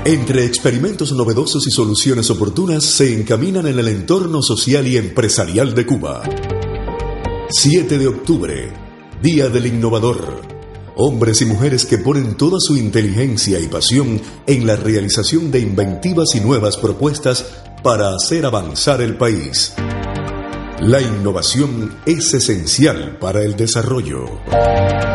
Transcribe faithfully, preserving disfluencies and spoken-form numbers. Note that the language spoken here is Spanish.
Entre experimentos novedosos y soluciones oportunas se encaminan en el entorno social y empresarial de Cuba. siete de octubre, Día del Innovador. Hombres y mujeres que ponen toda su inteligencia y pasión en la realización de inventivas y nuevas propuestas para hacer avanzar el país. La innovación es esencial para el desarrollo.